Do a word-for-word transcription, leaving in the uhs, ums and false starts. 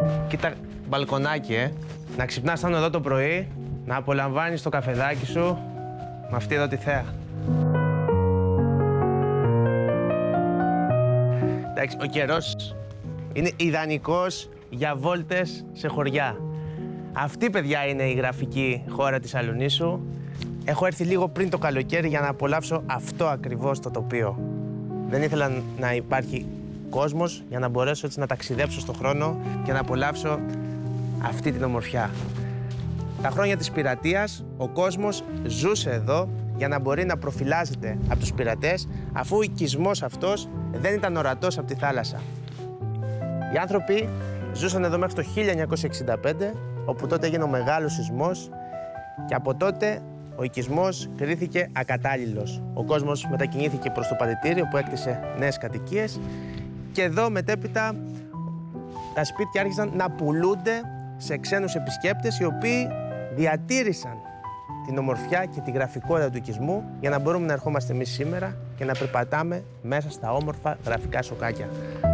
Κοίτα, μπαλκονάκι, ε. Να ξυπνάς σαν εδώ το πρωί, να απολαμβάνεις το καφεδάκι σου με αυτή εδώ τη θέα. Εντάξει, ο καιρός είναι ιδανικός για βόλτες σε χωριά. Αυτή, παιδιά, είναι η γραφική χώρα της Αλουνήσου. Έχω έρθει λίγο πριν το καλοκαίρι για να απολαύσω αυτό ακριβώς το τοπίο. Δεν ήθελα να υπάρχει κόσμος για να μπορέσω έτσι να ταξιδέψω στον χρόνο και να απολαύσω αυτή την ομορφιά. Τα χρόνια της πειρατείας, ο κόσμος ζούσε εδώ για να μπορεί να προφυλάζεται από τους πειρατές, αφού ο οικισμός αυτός δεν ήταν ορατός από τη θάλασσα. Οι άνθρωποι ζούσαν εδώ μέχρι το χίλια εννιακόσια εξήντα πέντε, όπου τότε έγινε ο μεγάλος σεισμός και από τότε ο οικισμός κρίθηκε ακατάλληλος. Ο κόσμος μετακινήθηκε προς το παντητήριο που έκτισε νέες κατοικίες και εδώ μετέπειτα τα σπίτια άρχισαν να πουλούνται σε ξένους επισκέπτες, οι οποίοι διατήρησαν την ομορφιά και τη γραφικότητα του οικισμού για να μπορούμε να ερχόμαστε εμείς σήμερα και να περπατάμε μέσα στα όμορφα γραφικά σοκάκια.